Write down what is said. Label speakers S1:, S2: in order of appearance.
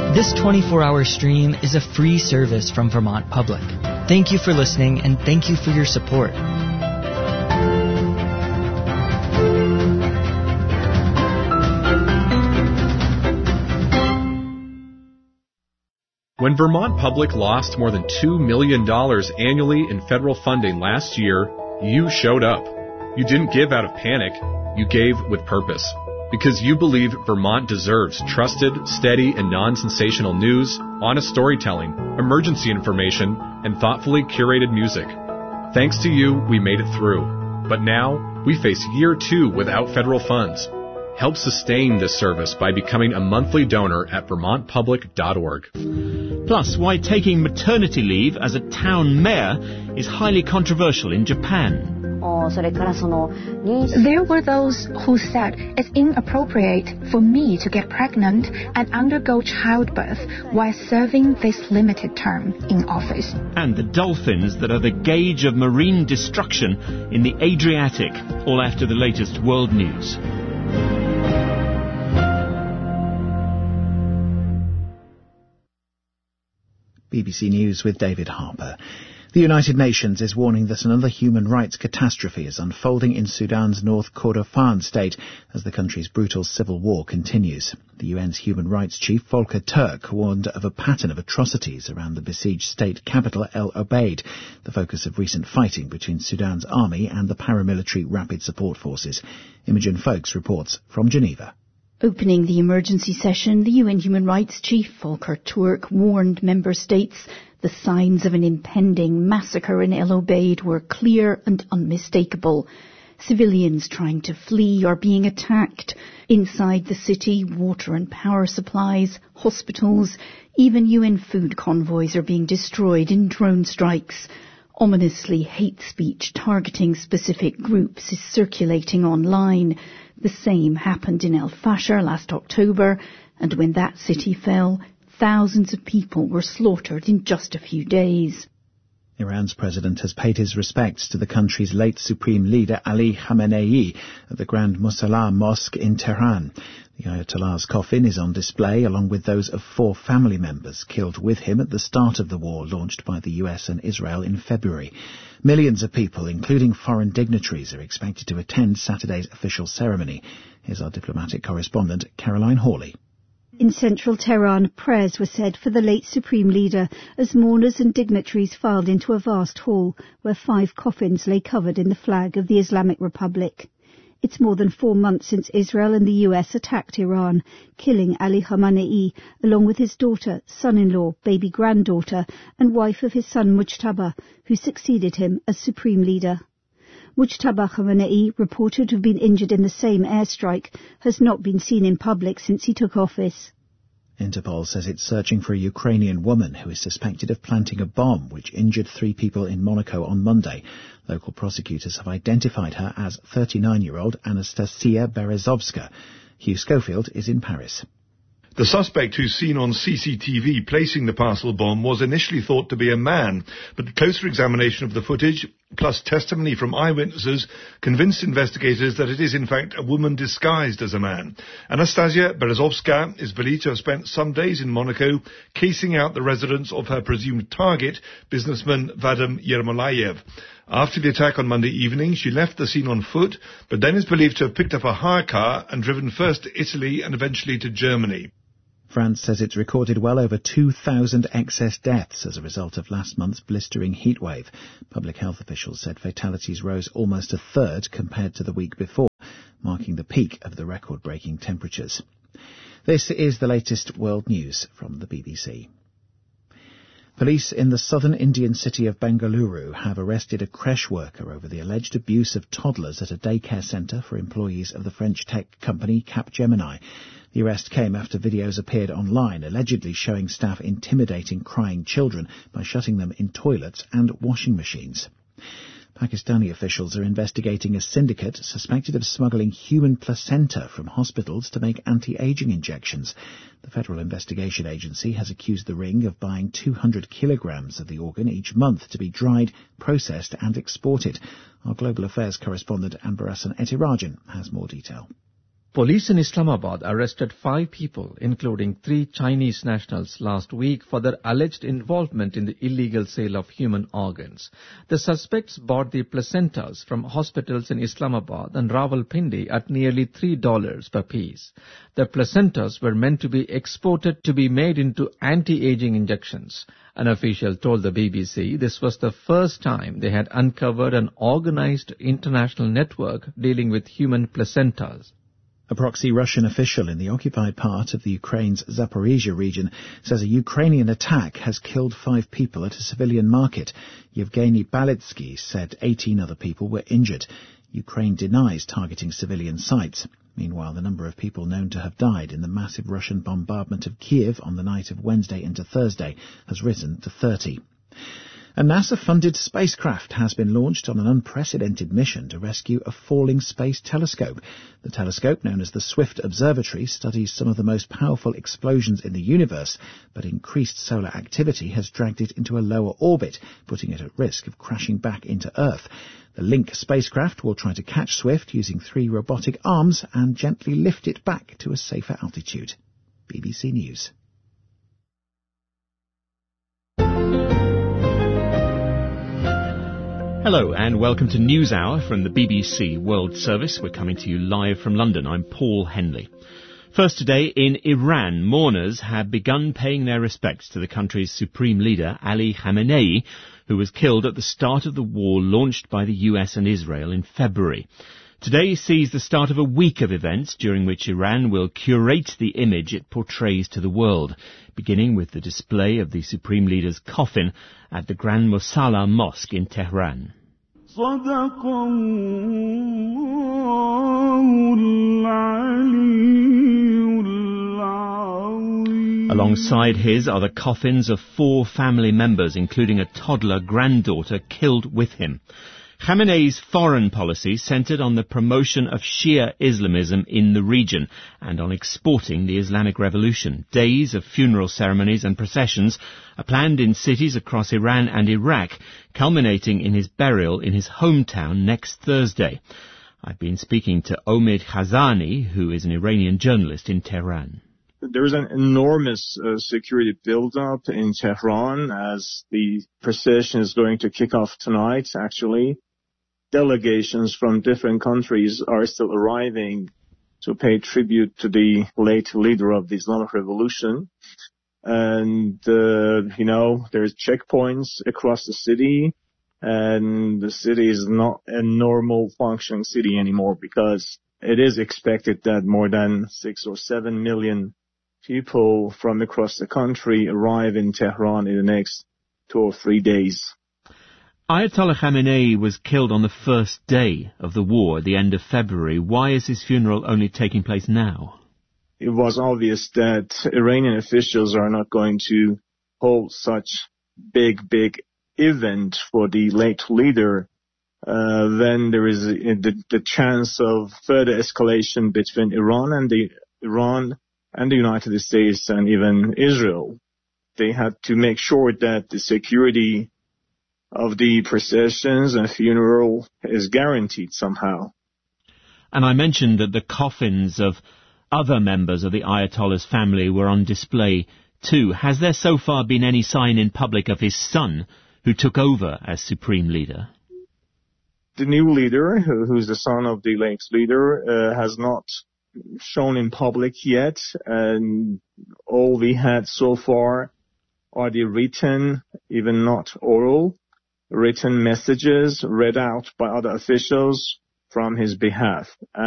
S1: This 24-hour stream is a free service from Vermont Public. Thank you for listening, and thank you for your support.
S2: When Vermont Public lost more than $2 million annually in federal funding last year, you showed up. You didn't give out of panic. You gave with purpose. Because you believe Vermont deserves trusted, steady, and non-sensational news, honest storytelling, emergency information, and thoughtfully curated music. Thanks to you, we made it through. But now, we face year 2 without federal funds. Help sustain this service by becoming a monthly donor at vermontpublic.org.
S3: Plus, why taking maternity leave as a town mayor is highly controversial in Japan.
S4: There were those who said it's inappropriate for me to get pregnant and undergo childbirth while serving this limited term in office.
S3: And the dolphins that are the gauge of marine destruction in the Adriatic, all after the latest world news.
S5: BBC News with David Harper. The United Nations is warning that another human rights catastrophe is unfolding in Sudan's North Kordofan state as the country's brutal civil war continues. The UN's human rights chief, Volker Turk, warned of a pattern of atrocities around the besieged state capital El Obeid, the focus of recent fighting between Sudan's army and the paramilitary Rapid Support Forces. Imogen Folks reports from Geneva.
S6: Opening the emergency session, the UN Human Rights Chief, Volker Turk, warned member states the signs of an impending massacre in El Obeid were clear and unmistakable. Civilians trying to flee are being attacked. Inside the city, water and power supplies, hospitals, even UN food convoys are being destroyed in drone strikes. Ominously, hate speech targeting specific groups is circulating online. The same happened in El Fasher last October, and when that city fell, thousands of people were slaughtered in just a few days.
S5: Iran's president has paid his respects to the country's late supreme leader Ali Khamenei at the Grand Musalla Mosque in Tehran. The Ayatollah's coffin is on display along with those of 4 family members killed with him at the start of the war launched by the US and Israel in February. Millions of people, including foreign dignitaries, are expected to attend Saturday's official ceremony. Here's our diplomatic correspondent, Caroline Hawley.
S7: In central Tehran, prayers were said for the late supreme leader as mourners and dignitaries filed into a vast hall where 5 coffins lay covered in the flag of the Islamic Republic. It's more than 4 months since Israel and the US attacked Iran, killing Ali Khamenei along with his daughter, son-in-law, baby granddaughter and wife of his son Mujtaba, who succeeded him as supreme leader. Mujtaba Khamenei, reported to have been injured in the same airstrike, has not been seen in public since he took office.
S5: Interpol says it's searching for a Ukrainian woman who is suspected of planting a bomb which injured 3 people in Monaco on Monday. Local prosecutors have identified her as 39-year-old Anastasia Berezovska. Hugh Schofield is in Paris.
S8: The suspect, who's seen on CCTV placing the parcel bomb, was initially thought to be a man, but closer examination of the footage, plus testimony from eyewitnesses, convinced investigators that it is in fact a woman disguised as a man. Anastasia Berezovska is believed to have spent some days in Monaco casing out the residence of her presumed target, businessman Vadim Yermolayev. After the attack on Monday evening, she left the scene on foot, but then is believed to have picked up a hire car and driven first to Italy and eventually to Germany.
S5: France says it's recorded well over 2,000 excess deaths as a result of last month's blistering heatwave. Public health officials said fatalities rose almost a third compared to the week before, marking the peak of the record-breaking temperatures. This is the latest world news from the BBC. Police in the southern Indian city of Bengaluru have arrested a creche worker over the alleged abuse of toddlers at a daycare centre for employees of the French tech company Capgemini. The arrest came after videos appeared online allegedly showing staff intimidating crying children by shutting them in toilets and washing machines. Pakistani officials are investigating a syndicate suspected of smuggling human placenta from hospitals to make anti-aging injections. The Federal Investigation Agency has accused the ring of buying 200 kilograms of the organ each month to be dried, processed and exported. Our Global Affairs correspondent Ambarasan Etirajan has more detail.
S9: Police in Islamabad arrested 5 people, including 3 Chinese nationals, last week for their alleged involvement in the illegal sale of human organs. The suspects bought the placentas from hospitals in Islamabad and Rawalpindi at nearly $3 per piece. The placentas were meant to be exported to be made into anti-aging injections. An official told the BBC this was the first time they had uncovered an organized international network dealing with human placentas.
S5: A proxy Russian official in the occupied part of the Ukraine's Zaporizhia region says a Ukrainian attack has killed 5 people at a civilian market. Yevgeny Balitsky said 18 other people were injured. Ukraine denies targeting civilian sites. Meanwhile, the number of people known to have died in the massive Russian bombardment of Kiev on the night of Wednesday into Thursday has risen to 30. A NASA-funded spacecraft has been launched on an unprecedented mission to rescue a falling space telescope. The telescope, known as the Swift Observatory, studies some of the most powerful explosions in the universe, but increased solar activity has dragged it into a lower orbit, putting it at risk of crashing back into Earth. The Link spacecraft will try to catch Swift using 3 robotic arms and gently lift it back to a safer altitude. BBC News.
S3: Hello and welcome to NewsHour from the BBC World Service. We're coming to you live from London. I'm Paul Henley. First today, in Iran, mourners have begun paying their respects to the country's supreme leader, Ali Khamenei, who was killed at the start of the war launched by the US and Israel in February. Today sees the start of a week of events during which Iran will curate the image it portrays to the world, beginning with the display of the Supreme Leader's coffin at the Grand Mosalla Mosque in Tehran. Alongside his are the coffins of 4 family members, including a toddler granddaughter killed with him. Khamenei's foreign policy centred on the promotion of Shia Islamism in the region and on exporting the Islamic Revolution. Days of funeral ceremonies and processions are planned in cities across Iran and Iraq, culminating in his burial in his hometown next Thursday. I've been speaking to Omid Khazani, who is an Iranian journalist in Tehran.
S10: There's an enormous security build-up in Tehran as the procession is going to kick off tonight, actually. Delegations from different countries are still arriving to pay tribute to the late leader of the Islamic Revolution. And, there's checkpoints across the city, and the city is not a normal functioning city anymore because it is expected that more than 6 or 7 million people from across the country arrive in Tehran in the next 2 or 3 days.
S3: Ayatollah Khamenei was killed on the first day of the war at the end of February. Why is his funeral only taking place now?
S10: It was obvious that Iranian officials are not going to hold such big event for the late leader. Then there is the chance of further escalation between Iran and the United States and even Israel. They had to make sure that the security of the processions and funeral is guaranteed somehow.
S3: And I mentioned that the coffins of other members of the Ayatollah's family were on display too. Has there so far been any sign in public of his son, who took over as supreme leader?
S10: The new leader, who's the son of the late leader, has not shown in public yet, and all we had so far are the written, even not oral, written messages read out by other officials from his behalf.